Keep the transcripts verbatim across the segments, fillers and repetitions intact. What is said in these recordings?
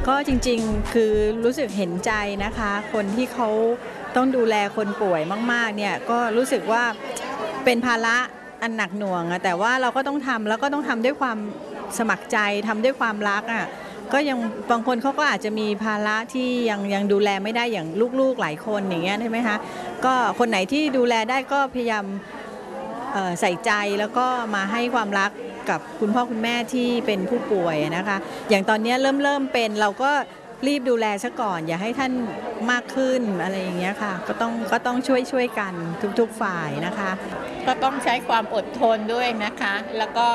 ก็จริงๆคือรู้สึกเห็นใจนะคะคนที่เขาต้องดูแลคนป่วยมากๆเนี่ยก็รู้สึกว่าเป็นภาระอันหนักหน่วงอะแต่ว่าเราก็ต้องทำแล้วก็ต้องทำด้วยความสมัครใจทำด้วยความรักอะก็ยังบางคนเขาก็อาจจะมีภาระที่ยังยังดูแลไม่ได้อย่างลูกๆหลายคนอย่างเงี้ยใช่ไหมคะก็คนไหนที่ดูแลได้ก็พยายามใส่ใจแล้วก็มาให้ความรักกับคุณพ่อคุณแม่ที่เป็นผู้ป่วยนะคะอย่างตอนนี้เริ่มเริ่มเป็นเราก็รีบดูแลซะก่อนอย่าให้ท่านมากขึ้นอะไรอย่างเงี้ยค่ะก็ต้องก็ต้องช่วยช่วยกันทุกๆฝ่ายนะคะก็ต้องใช้ความอดทนด้วยนะคะแล้วก็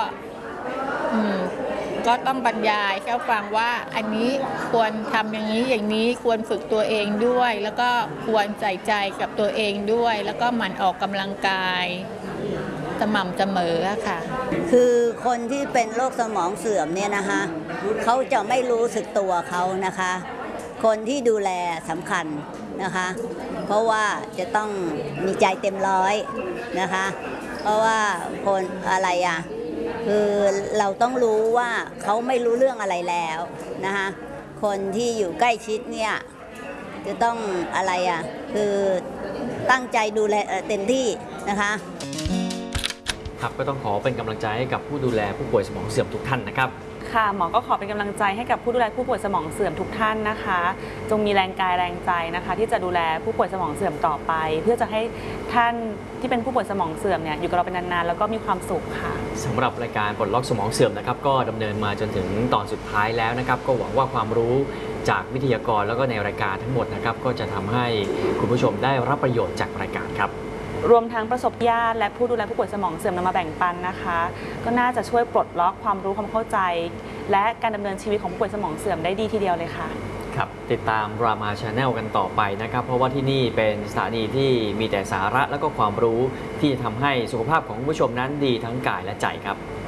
ก็ต้องบรรยายให้ฟังว่าอันนี้ควรทำอย่างนี้อย่างนี้ควรฝึกตัวเองด้วยแล้วก็ควรใส่ใจกับตัวเองด้วยแล้วก็หมั่นออกกำลังกายสม่ำเสมอค่ะคือคนที่เป็นโรคสมองเสื่อมเนี่ยนะคะเขาจะไม่รู้สึกตัวเขานะคะคนที่ดูแลสำคัญนะคะเพราะว่าจะต้องมีใจเต็มร้อยนะคะเพราะว่าคนอะไรอ่ะคือเราต้องรู้ว่าเขาไม่รู้เรื่องอะไรแล้วนะคะคนที่อยู่ใกล้ชิดเนี่ยจะต้องอะไรอ่ะคือตั้งใจดูแลเต็มที่นะคะครับก็ต้องขอเป็นกำลังใจให้กับผู้ดูแลผู้ป่วยสมองเสื่อมทุกท่านนะครับค่ะหมอก็ขอเป็นกำลังใจให้กับผู้ดูแลผู้ป่วยสมองเสื่อมทุกท่านนะคะจงมีแรงกายแรงใจนะคะที่จะดูแลผู้ป่วยสมองเสื่อมต่อไปเพื่อจะให้ท่านที่เป็นผู้ป่วยสมองเสื่อมเนี่ยอยู่กับเราเป็นนานๆแล้วก็มีความสุขค่ะสำหรับรายการปลดล็อกสมองเสื่อมนะครับก็ดำเนินมาจนถึงตอนสุดท้ายแล้วนะครับก็หวังว่าความรู้จากวิทยากรแล้วก็ในรายการทั้งหมดนะครับก็จะทำให้คุณผู้ชมได้รับประโยชน์จากรายการครับรวมทั้งประสบญาติและผู้ดูแลผู้ป่วยสมองเสื่อมนำมาแบ่งปันนะคะก็น่าจะช่วยปลดล็อกความรู้ความเข้าใจและการดำเนินชีวิตของผู้ป่วยสมองเสื่อมได้ดีทีเดียวเลยค่ะครับติดตามรามา Channel กันต่อไปนะครับเพราะว่าที่นี่เป็นสถานีที่มีแต่สาระและก็ความรู้ที่จะทำให้สุขภาพของคุณผู้ชมนั้นดีทั้งกายและใจครับ